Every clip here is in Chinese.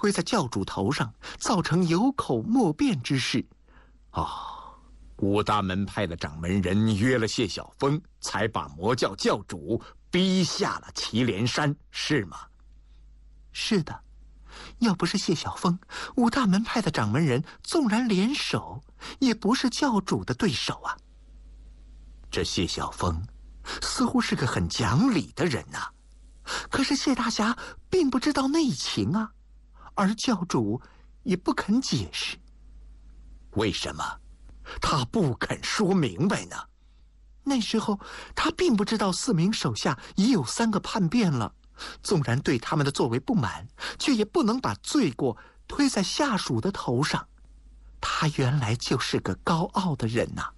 推在教主头上，造成有口莫辩之事。 五大门派的掌门人约了谢晓峰，才把魔教教主逼下了祁连山，是吗？ 是的，要不是谢晓峰，五大门派的掌门人纵然联手，也不是教主的对手啊。这谢晓峰似乎是个很讲理的人啊，可是谢大侠并不知道内情啊，而教主也不肯解释。 为什么他不肯说明白呢？ 那时候他并不知道4名手下已有3个叛变了，纵然对他们的作为不满，却也不能把罪过推在下属的头上。他原来就是个高傲的人呐。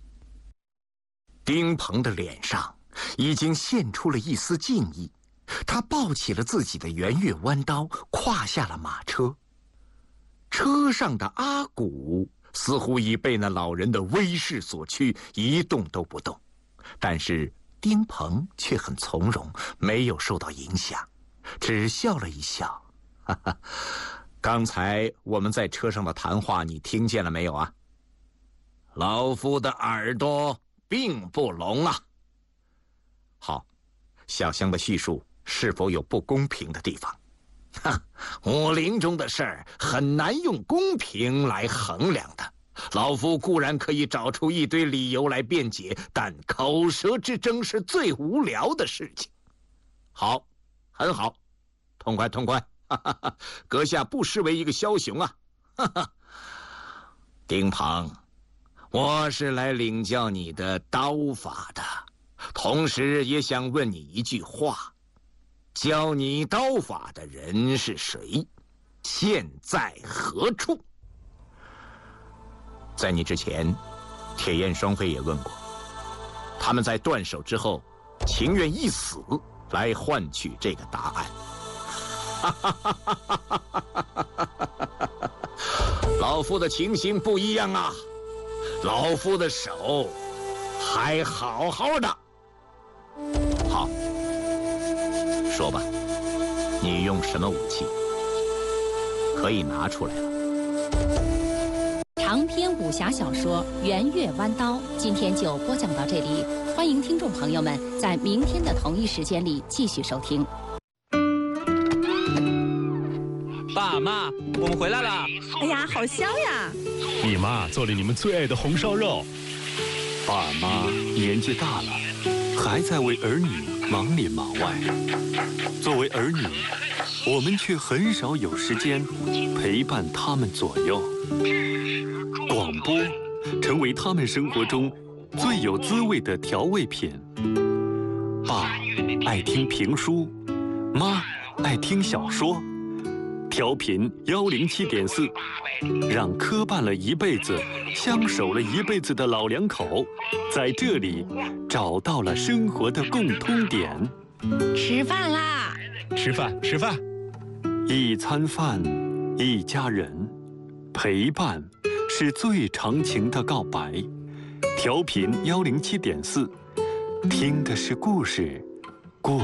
丁鹏的脸上已经现出了一丝敬意，他抱起了自己的圆月弯刀，跨下了马车。车上的阿古似乎已被那老人的威势所驱，一动都不动。但是丁鹏却很从容，没有受到影响，只笑了一笑。哈哈，刚才我们在车上的谈话你听见了没有啊？老夫的耳朵并不聋啊。好，小香的叙述是否有不公平的地方？武林中的事儿很难用公平来衡量的。老夫固然可以找出一堆理由来辩解，但口舌之争是最无聊的事情。好，很好，痛快痛快，阁下不失为一个枭雄啊！丁鹏，我是来领教你的刀法的，同时也想问你一句话。教你刀法的人是谁？现在何处？在你之前，铁焰双飞也问过，他们在断手之后，情愿一死来换取这个答案。老夫的情形不一样啊，老夫的手还好好的。好，说吧，你用什么武器？可以拿出来了。 长篇武侠小说《圆月弯刀》今天就播讲到这里，欢迎听众朋友们在明天的同一时间里继续收听。 爸妈，我们回来了！ 哎呀，好香呀！ 你妈做了你们最爱的红烧肉。 爸妈年纪大了，还在为儿女忙里忙外。作为儿女，我们却很少有时间陪伴他们左右。广播成为他们生活中最有滋味的调味品。爸爱听评书，妈爱听小说。调频107.4，让磕绊了一辈子、相守了一辈子的老两口，在这里找到了生活的共通点。 吃饭啦！ 吃饭，吃饭。 一餐饭，一家人，陪伴是最长情的告白。调频107.4，听的是故事，